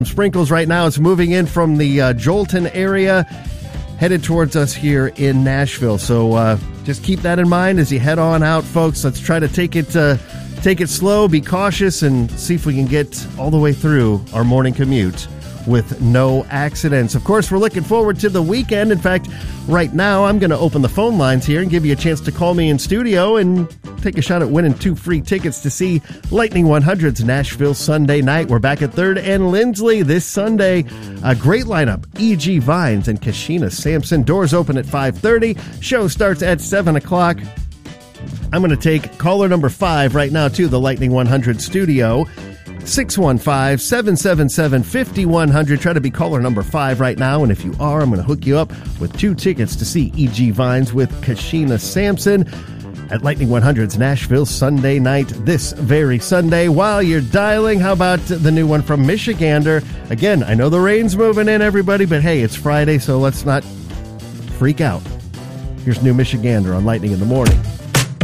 Sprinkles right now. It's moving in from the Jolton area, headed towards us here in Nashville. So just keep that in mind as you head on out, folks. Let's try to take it slow, be cautious, and see if we can get all the way through our morning commute with no accidents. Of course, we're looking forward to the weekend. In fact, right now, I'm going to open the phone lines here and give you a chance to call me in studio and take a shot at winning 2 free tickets to see Lightning 100's Nashville Sunday night. We're back at 3rd and Lindsley this Sunday. A great lineup. E.G. Vines and Kashina Sampson. Doors open at 5:30. Show starts at 7 o'clock. I'm going to take caller number 5 right now to the Lightning 100 studio. 615-777-5100. Try to be caller number 5 right now, and if you are, I'm going to hook you up with 2 tickets to see E.G. Vines with Kashina Sampson at Lightning 100's Nashville Sunday night this very Sunday. While you're dialing, how about the new one from Michigander? Again, I know the rain's moving in, everybody, but hey, it's Friday, so let's not freak out. Here's new Michigander on Lightning in the Morning.